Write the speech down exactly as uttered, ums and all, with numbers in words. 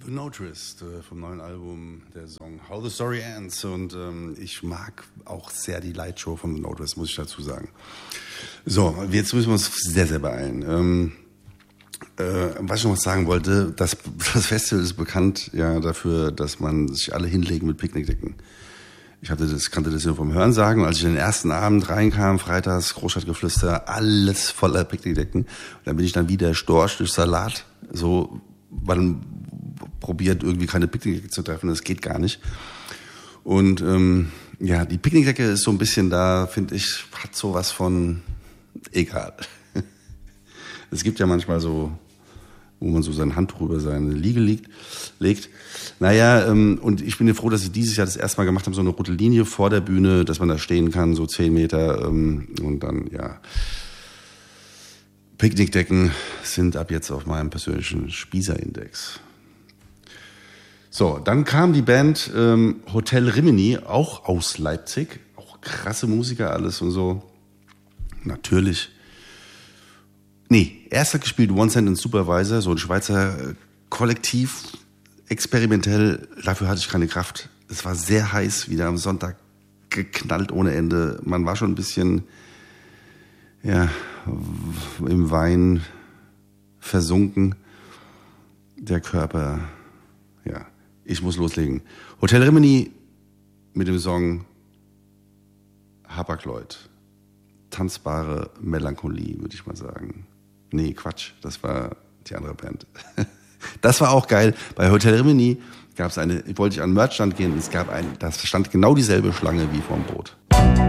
The Notarist äh, vom neuen Album, der Song How the Story Ends. Und ähm, ich mag auch sehr die Lightshow von The Notarist, muss ich dazu sagen. So, jetzt müssen wir uns sehr, sehr beeilen. Ähm, äh, was ich noch was sagen wollte, das, das Festival ist bekannt ja dafür, dass man sich alle hinlegen mit Picknickdecken. Ich hatte das, kannte das nur vom Hörensagen. Und als ich den ersten Abend reinkam, freitags, Großstadtgeflüster, alles voller Picknickdecken. Und dann bin ich dann wie der Storch durch Salat, so, man probiert irgendwie keine Picknickdecke zu treffen, das geht gar nicht. Und ähm, ja, die Picknickdecke ist so ein bisschen da, finde ich, hat sowas von egal. Es gibt ja manchmal so, wo man so sein Handtuch über seine Liege liegt, legt. Naja, ähm, und ich bin froh, dass ich dieses Jahr das erste Mal gemacht habe, so eine rote Linie vor der Bühne, dass man da stehen kann, so zehn Meter. Ähm, und dann, ja, Picknickdecken sind ab jetzt auf meinem persönlichen Spießerindex. So, dann kam die Band ähm, Hotel Rimini, auch aus Leipzig. Auch krasse Musiker, alles und so. Natürlich. Nee, erst hat gespielt One Sentence Supervisor, so ein Schweizer Kollektiv, experimentell. Dafür hatte ich keine Kraft. Es war sehr heiß, wieder am Sonntag geknallt ohne Ende. Man war schon ein bisschen, ja, im Wein versunken. Der Körper, ja. Ich muss loslegen. Hotel Rimini mit dem Song Hapag-Lloyd. Tanzbare Melancholie, würde ich mal sagen. Nee, Quatsch, das war die andere Band. Das war auch geil. Bei Hotel Rimini gab es eine, wollte ich an den Merchstand gehen, es gab ein, da stand genau dieselbe Schlange wie vorm Boot.